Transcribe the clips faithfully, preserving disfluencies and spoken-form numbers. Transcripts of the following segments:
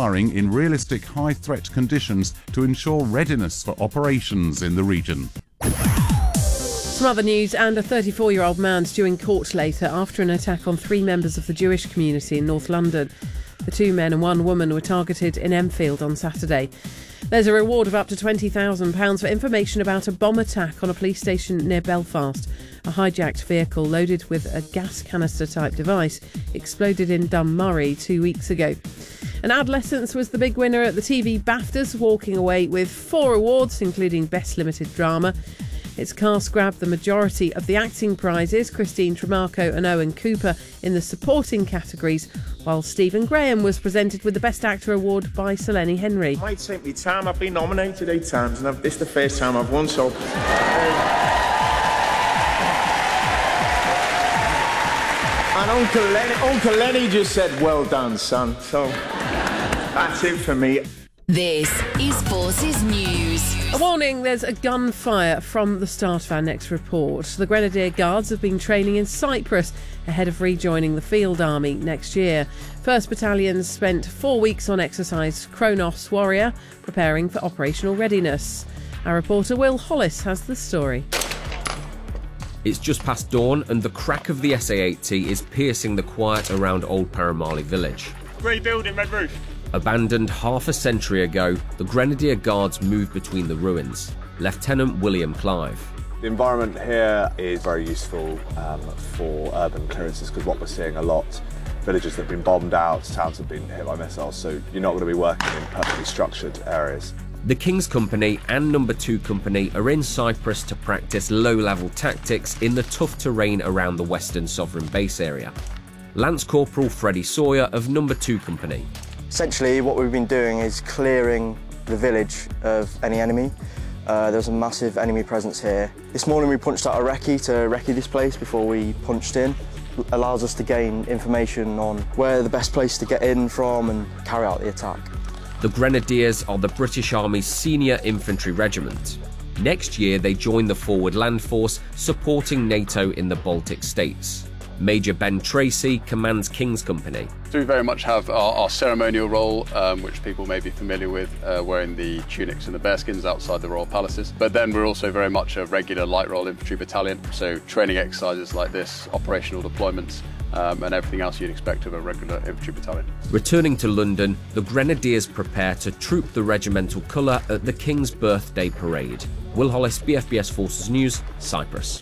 firing in realistic high-threat conditions to ensure readiness for operations in the region. Some other news, and a thirty-four-year-old man's due in court later after an attack on three members of the Jewish community in North London. The two men and one woman were targeted in Enfield on Saturday. There's a reward of up to twenty thousand pounds for information about a bomb attack on a police station near Belfast. A hijacked vehicle loaded with a gas canister-type device exploded in Dunmurry two weeks ago. And Adolescence was the big winner at the T V BAFTAs, walking away with four awards, including Best Limited Drama. Its cast grabbed the majority of the acting prizes, Christine Tremarco and Owen Cooper in the supporting categories, while Stephen Graham was presented with the Best Actor award by Selene Henry. It might take me time. I've been nominated eight times and I've, this is the first time I've won, so... And Uncle Lenny, Uncle Lenny just said, well done, son. So that's it for me. This is Forces News. A warning, there's a gunfire from the start of our next report. The Grenadier Guards have been training in Cyprus ahead of rejoining the Field Army next year. First Battalion spent four weeks on exercise Kronos Warrior, preparing for operational readiness. Our reporter Will Hollis has the story. It's just past dawn and the crack of the S A eighty is piercing the quiet around Old Paramali village. Grey building, red roof. Abandoned half a century ago, the Grenadier Guards moved between the ruins. Lieutenant William Clive. The environment here is very useful um, for urban clearances because what we're seeing a lot, villages that have been bombed out, towns have been hit by missiles, so you're not going to be working in perfectly structured areas. The King's Company and Number two Company are in Cyprus to practice low-level tactics in the tough terrain around the Western Sovereign Base area. Lance Corporal Freddie Sawyer of Number two Company. Essentially, what we've been doing is clearing the village of any enemy. Uh, there's a massive enemy presence here. This morning we punched out a recce to recce this place before we punched in. It allows us to gain information on where the best place to get in from and carry out the attack. The Grenadiers are the British Army's senior infantry regiment. Next year they join the Forward Land Force, supporting NATO in the Baltic states. Major Ben Tracy commands King's Company. So we very much have our, our ceremonial role, um, which people may be familiar with, uh, wearing the tunics and the bearskins outside the royal palaces. But then we're also very much a regular light royal infantry battalion, so training exercises like this, operational deployments, um, and everything else you'd expect of a regular infantry battalion. Returning to London, the Grenadiers prepare to troop the regimental colour at the King's Birthday Parade. Will Hollis, B F B S Forces News, Cyprus.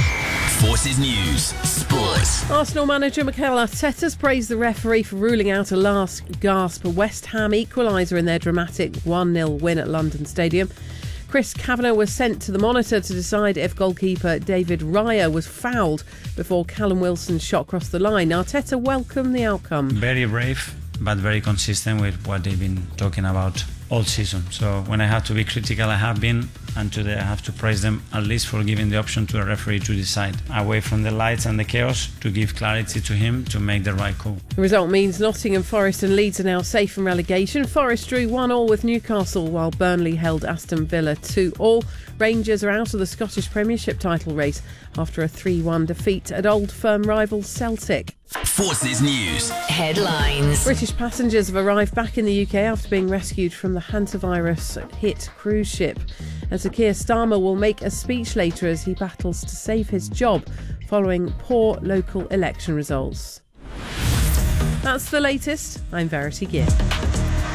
Forces News Sport. Arsenal manager Mikel Arteta's praised the referee for ruling out a last-gasp West Ham equaliser in their dramatic one nil win at London Stadium. Chris Kavanagh was sent to the monitor to decide if goalkeeper David Raya was fouled before Callum Wilson's shot crossed the line. Arteta welcomed the outcome. Very brave, but very consistent with what they've been talking about all season. So when I have to be critical, I have been, and today I have to praise them at least for giving the option to a referee to decide, away from the lights and the chaos, to give clarity to him to make the right call. The result means Nottingham Forest and Leeds are now safe from relegation. Forest drew one all with Newcastle, while Burnley held Aston Villa two all. Rangers are out of the Scottish Premiership title race after a three one defeat at Old Firm rival Celtic. Forces News headlines. British passengers have arrived back in the U K after being rescued from the hantavirus-hit cruise ship. And Sir Keir Starmer will make a speech later as he battles to save his job following poor local election results. That's the latest. I'm Verity Gear.